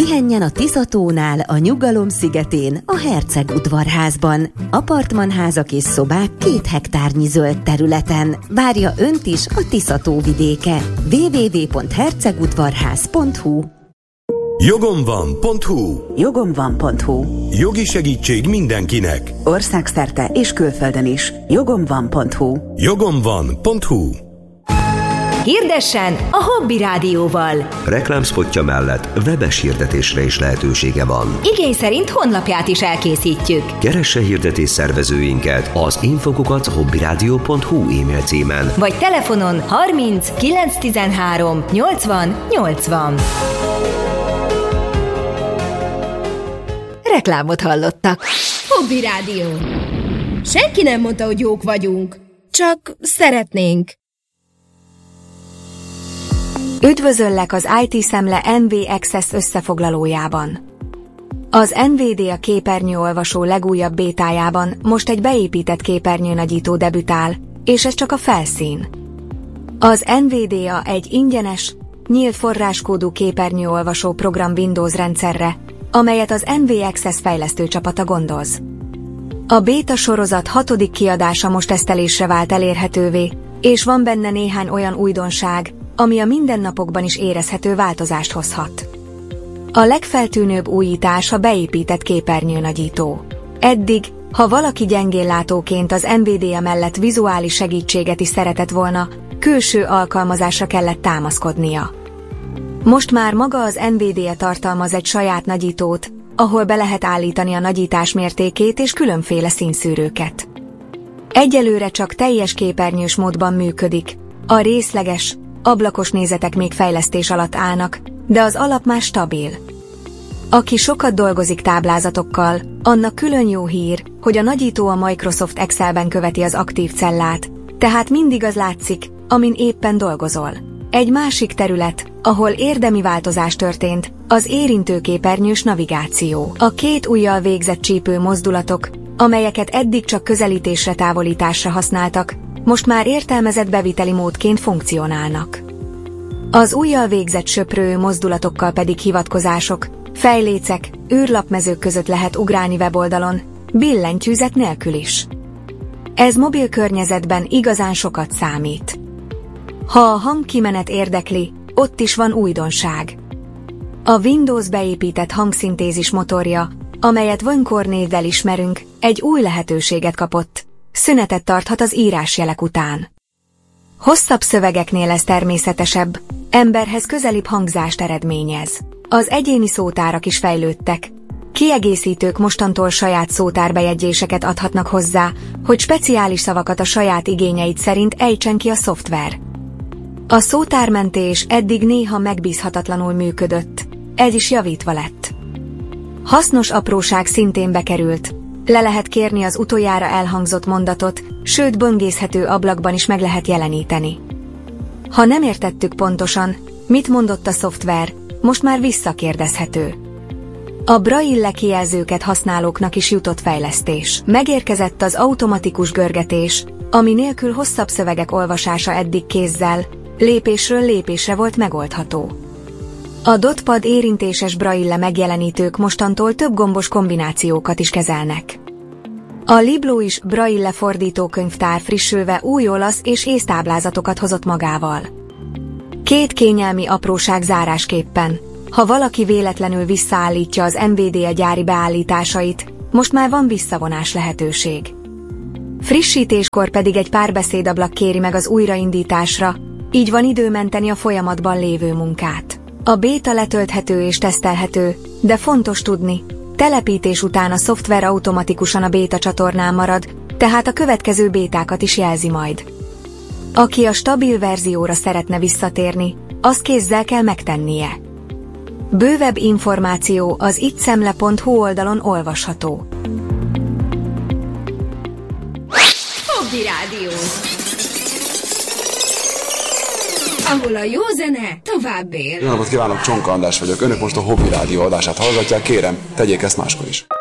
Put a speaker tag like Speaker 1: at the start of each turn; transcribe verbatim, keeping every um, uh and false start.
Speaker 1: Pihenjen a Tiszatónál, a Nyugalom szigetén, a Herceg udvarházban. Apartmanházak és szobák két hektárnyi zöld területen. Várja önt is a Tiszató vidéke. double-u double-u double-u pont hercegudvarház pont hu
Speaker 2: Jogom van pont hu
Speaker 3: Jogom van pont hu
Speaker 2: Jogi segítség mindenkinek.
Speaker 3: Országszerte és külföldön is. Jogom van pont hu
Speaker 2: Jogom van pont hu
Speaker 4: Hirdessen a Hobby Rádióval.
Speaker 5: Reklámszpotja mellett webes hirdetésre is lehetősége van.
Speaker 4: Igény szerint honlapját is elkészítjük.
Speaker 5: Keresse hirdetés szervezőinket az infokukat hobbyradio pont hu e-mail címen.
Speaker 4: Vagy telefonon harminc kilenc tizenhárom nyolcvan nyolcvan. Reklámot hallottak.
Speaker 6: Hobby Rádió. Senki nem mondta, hogy jók vagyunk. Csak szeretnénk.
Speaker 7: Üdvözöllek az i té Szemle en vé Access összefoglalójában. Az NVIDIA képernyőolvasó legújabb bétájában most egy beépített képernyőnagyító debütál, és ez csak a felszín. Az NVIDIA egy ingyenes, nyílt forráskódú képernyőolvasó program Windows rendszerre, amelyet az en vé Access fejlesztőcsapata gondoz. A béta sorozat hatodik kiadása most tesztelésre vált elérhetővé, és van benne néhány olyan újdonság, ami a mindennapokban is érezhető változást hozhat. A legfeltűnőbb újítás a beépített képernyőnagyító. Eddig, ha valaki gyengéllátóként az NVIDIA mellett vizuális segítséget is szeretett volna, külső alkalmazásra kellett támaszkodnia. Most már maga az NVIDIA tartalmaz egy saját nagyítót, ahol be lehet állítani a nagyítás mértékét és különféle színszűrőket. Egyelőre csak teljes képernyős módban működik, a részleges, ablakos nézetek még fejlesztés alatt állnak, de az alap már stabil. Aki sokat dolgozik táblázatokkal, annak külön jó hír, hogy a nagyító a Microsoft Excelben követi az aktív cellát, tehát mindig az látszik, amin éppen dolgozol. Egy másik terület, ahol érdemi változás történt, az érintőképernyős navigáció. A két ujjal végzett csípő mozdulatok, amelyeket eddig csak közelítésre távolításra használtak, most már értelmezett beviteli módként funkcionálnak. Az ujjal végzett söprő mozdulatokkal pedig hivatkozások, fejlécek, űrlapmezők között lehet ugrálni weboldalon, billentyűzet nélkül is. Ez mobil környezetben igazán sokat számít. Ha a hangkimenet érdekli, ott is van újdonság. A Windows beépített hangszintézis motorja, amelyet Voncor névvel ismerünk, egy új lehetőséget kapott. Szünetet tarthat az írásjelek után. Hosszabb szövegeknél ez természetesebb, emberhez közelibb hangzást eredményez. Az egyéni szótárak is fejlődtek. Kiegészítők mostantól saját szótárbejegyzéseket adhatnak hozzá, hogy speciális szavakat a saját igényeid szerint ejtsen ki a szoftver. A szótármentés eddig néha megbízhatatlanul működött, ez is javítva lett. Hasznos apróság szintén bekerült. Le lehet kérni az utoljára elhangzott mondatot, sőt böngészhető ablakban is meg lehet jeleníteni. Ha nem értettük pontosan, mit mondott a szoftver, most már visszakérdezhető. A Braille kijelzőket használóknak is jutott fejlesztés. Megérkezett az automatikus görgetés, ami nélkül hosszabb szövegek olvasása eddig kézzel, lépésről lépésre volt megoldható. A dotpad érintéses Braille megjelenítők mostantól több gombos kombinációkat is kezelnek. A Liblo is Braille fordítókönyvtár frissülve új olasz és ész táblázatokat hozott magával. Két kényelmi apróság zárásképpen, ha valaki véletlenül visszaállítja az NVIDIA gyári beállításait, most már van visszavonás lehetőség. Frissítéskor pedig egy párbeszédablak kéri meg az újraindításra, így van idő menteni a folyamatban lévő munkát. A béta letölthető és tesztelhető, de fontos tudni, telepítés után a szoftver automatikusan a béta csatornán marad, tehát a következő bétákat is jelzi majd. Aki a stabil verzióra szeretne visszatérni, azt kézzel kell megtennie. Bővebb információ az ittszemle pont hu oldalon olvasható.
Speaker 6: Hobby Rádió, ahol a jó zene tovább él.
Speaker 8: Jó napot kívánok, Csonka András vagyok. Önök most a Hobby Rádió adását hallgatják, kérem, tegyék ezt máskor is.